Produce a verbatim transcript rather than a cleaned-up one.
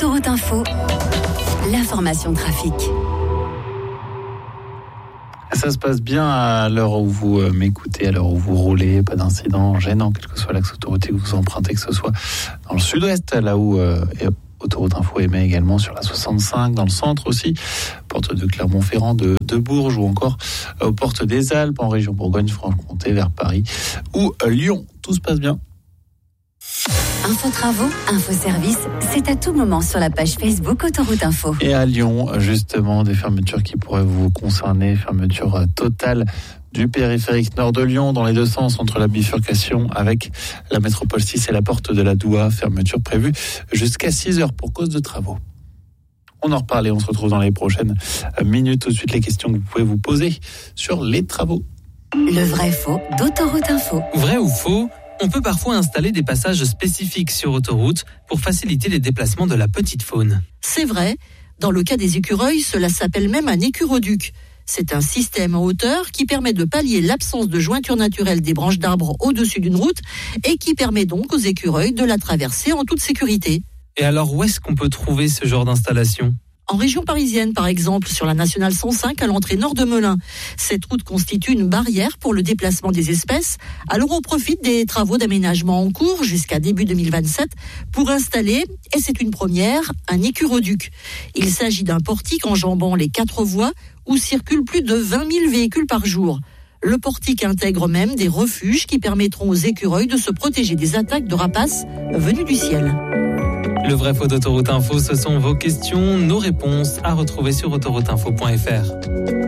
Autoroute Info, l'information trafic. Ça se passe bien à l'heure où vous m'écoutez, à l'heure où vous roulez, pas d'incident gênant, quel que soit l'axe autoroutier que vous empruntez, que ce soit dans le sud-ouest, là où euh, Autoroute Info émet également sur la soixante-cinq, dans le centre aussi, porte de Clermont-Ferrand, de, de Bourges, ou encore aux portes des Alpes, en région Bourgogne-Franche-Comté, vers Paris, ou Lyon. Tout se passe bien. Info travaux, info service, c'est à tout moment sur la page Facebook Autoroute Info. Et à Lyon, justement, des fermetures qui pourraient vous concerner, fermeture totale du périphérique nord de Lyon, dans les deux sens, entre la bifurcation avec la métropole six et la porte de la Doua, fermeture prévue jusqu'à six heures pour cause de travaux. On en reparle et on se retrouve dans les prochaines minutes. Tout de suite, les questions que vous pouvez vous poser sur les travaux. Le vrai faux d'Autoroute Info. Vrai ou faux ? On peut parfois installer des passages spécifiques sur autoroute pour faciliter les déplacements de la petite faune. C'est vrai. Dans le cas des écureuils, cela s'appelle même un écuroduc. C'est un système en hauteur qui permet de pallier l'absence de jointure naturelle des branches d'arbres au-dessus d'une route et qui permet donc aux écureuils de la traverser en toute sécurité. Et alors, où est-ce qu'on peut trouver ce genre d'installation ? En région parisienne, par exemple, sur la nationale cent cinq à l'entrée nord de Melun. Cette route constitue une barrière pour le déplacement des espèces. Alors on profite des travaux d'aménagement en cours jusqu'à début deux mille vingt-sept pour installer, et c'est une première, un écuroduc. Il s'agit d'un portique enjambant les quatre voies où circulent plus de vingt mille véhicules par jour. Le portique intègre même des refuges qui permettront aux écureuils de se protéger des attaques de rapaces venues du ciel. Le vrai faux d'Autoroute Info, ce sont vos questions, nos réponses à retrouver sur autoroute info point f r.